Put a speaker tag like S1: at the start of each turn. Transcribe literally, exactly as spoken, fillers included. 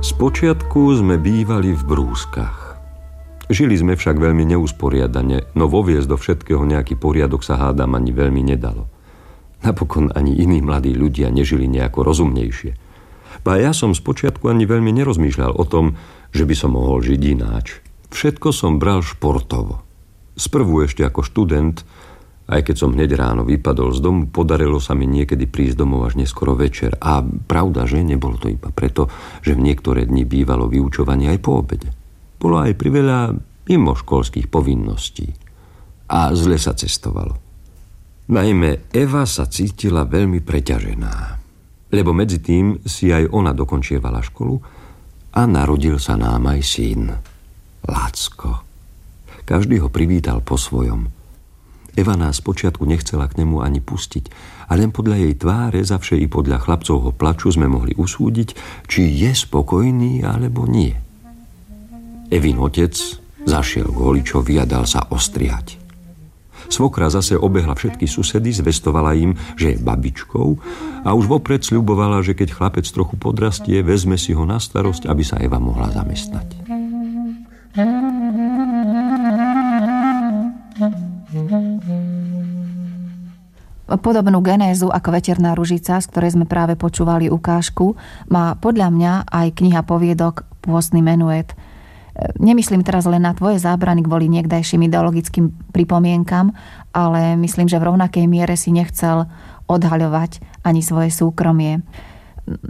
S1: Spočiatku sme bývali v Brúskach. Žili sme však veľmi neusporiadane, no voviesť do všetkého nejaký poriadok sa hádam ani veľmi nedalo. Napokon ani iní mladí ľudia nežili nejako rozumnejšie. A ja som spočiatku ani veľmi nerozmýšľal o tom, že by som mohol žiť ináč. Všetko som bral športovo. Sprvu ešte ako študent, aj keď som hneď ráno vypadol z domu, podarilo sa mi niekedy prísť domov až neskoro večer. A pravda, že nebolo to iba preto, že v niektoré dni bývalo vyučovanie aj po obede. Bolo aj priveľa mimoškolských povinností. A zle sa cestovalo. Najmä Eva sa cítila veľmi preťažená, lebo medzi tým si aj ona dokončievala školu a narodil sa nám aj syn, Lacko. Každý ho privítal po svojom. Eva nás spočiatku nechcela k nemu ani pustiť, a len podľa jej tváre, zavše i podľa chlapcovho plaču sme mohli usúdiť, či je spokojný alebo nie. Evin otec zašiel k holičovi a dal sa ostrihať. Svokra zase obehla všetky susedy, zvestovala im, že je babičkou a už vopred sľubovala, že keď chlapec trochu podrastie, vezme si ho na starosť, aby sa Eva mohla zamestnať.
S2: Podobnú genézu ako Veterná ružica, z ktorej sme práve počúvali ukážku, má podľa mňa aj kniha poviedok Pôstny menuet. Nemyslím teraz len na tvoje zábrany kvôli niekdajším ideologickým pripomienkam, ale myslím, že v rovnakej miere si nechcel odhaľovať ani svoje súkromie.